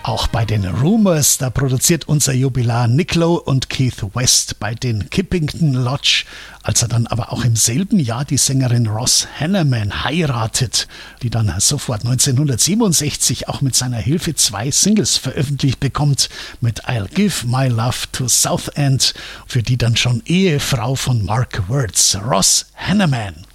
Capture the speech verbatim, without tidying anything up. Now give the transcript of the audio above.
Auch bei den Rumours, da produziert unser Jubilar Nick Lowe und Keith West bei den Kippington Lodge, als er dann aber auch im selben Jahr die Sängerin Ross Hanneman heiratet, die dann sofort neunzehnhundertsiebenundsechzig auch mit seiner Hilfe zwei Singles veröffentlicht bekommt, mit I'll Give My Love to Southend, für die dann schon Ehefrau von Mark Wirtz, Ross Hanneman.